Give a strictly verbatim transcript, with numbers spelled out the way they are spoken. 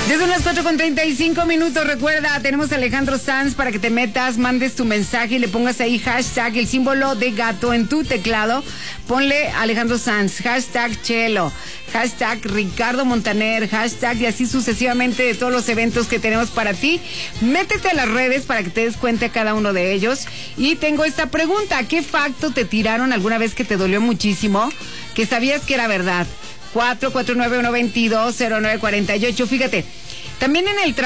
Desde unas cuatro con treinta y cinco minutos, recuerda, tenemos a Alejandro Sanz para que te metas, mandes tu mensaje y le pongas ahí hashtag, el símbolo de gato en tu teclado. Ponle Alejandro Sanz, hashtag Chelo, hashtag Ricardo Montaner, hashtag y así sucesivamente de todos los eventos que tenemos para ti. Métete a las redes para que te des cuenta de cada uno de ellos. Y tengo esta pregunta, ¿qué facto te tiraron alguna vez que te dolió muchísimo, que sabías que era verdad? cuatro cuatro nueve uno dos dos cero nueve cuatro ocho. Fíjate, también en el trabajo